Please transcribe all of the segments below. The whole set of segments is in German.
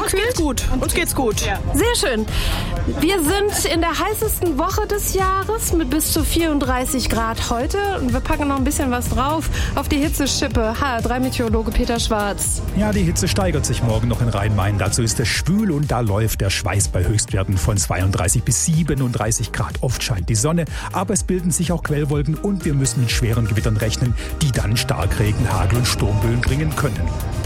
gefühlt? Uns geht's gut. Ja. Sehr schön. Wir sind in der heißesten Woche des Jahres mit bis zu 34 Grad heute. Und wir packen noch ein bisschen was drauf auf die Hitzeschippe. HR3-Meteorologe Peter Schwarz. Ja, die Hitze steigert sich morgen noch in Rhein-Main. Dazu ist es schwül und da läuft der Schweiß bei Höchstwerten von 32 bis 37 Grad. Oft scheint die Sonne, aber es bilden sich auch Quellwolken und wir müssen mit schweren Gewittern rechnen, die dann Starkregen, Hagel und Sturmböen bringen können.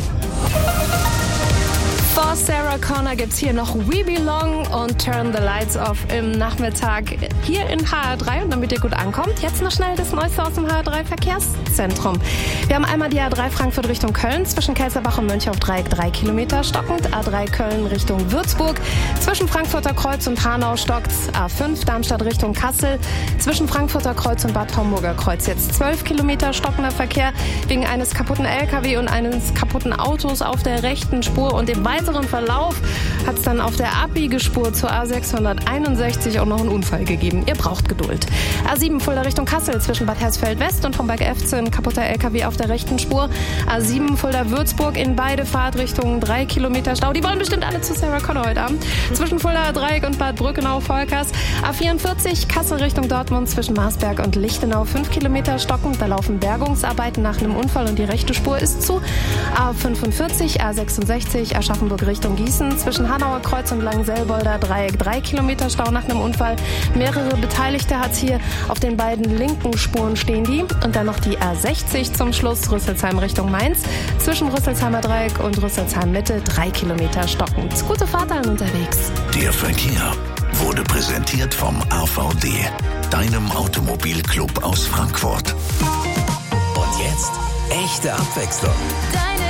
Vor Sarah Connor gibt's hier noch We Belong und Turn the Lights Off im Nachmittag hier in HR3. Und damit ihr gut ankommt, jetzt noch schnell das Neueste aus dem HR3 Verkehrszentrum. Wir haben einmal die A3 Frankfurt Richtung Köln, zwischen Kelserbach und Mönchaufdreieck 3 Kilometer stockend. A3 Köln Richtung Würzburg, zwischen Frankfurter Kreuz und Hanau stockt's. A5 Darmstadt Richtung Kassel, zwischen Frankfurter Kreuz und Bad Homburger Kreuz jetzt 12 Kilometer stockender Verkehr wegen eines kaputten LKW und eines kaputten Autos auf der rechten Spur. Und im weiteren Verlauf hat es dann auf der Abbiegespur zur A661 auch noch einen Unfall gegeben. Ihr braucht Geduld. A7 Fulda Richtung Kassel zwischen Bad Hersfeld West und Homberg-Efze kaputter LKW auf der rechten Spur. A7 Fulda Würzburg in beide Fahrtrichtungen 3 Kilometer Stau. Die wollen bestimmt alle zu Sarah Connor heute Abend. Zwischen Fulda Dreieck und Bad Brückenau-Volkers. A44 Kassel Richtung Dortmund zwischen Marsberg und Lichtenau 5 Kilometer stockend. Da laufen Bergungsarbeiten nach einem Unfall und die rechte Spur ist zu. A45 A66 Aschaffenburg Richtung Gießen zwischen Hanauer Kreuz und Langselbolder Dreieck 3 Kilometer Stau nach einem Unfall. Mehrere Beteiligte hat es hier. Auf den beiden linken Spuren stehen die. Und dann noch die A60 zum Schluss Rüsselsheim Richtung Mainz. Zwischen Rüsselsheimer Dreieck und Rüsselsheim Mitte 3 Kilometer stockend. Gute Fahrt allen unterwegs. Der Verkehr wurde präsentiert vom AVD, deinem Automobilclub aus Frankfurt. Und jetzt echte Abwechslung. Deine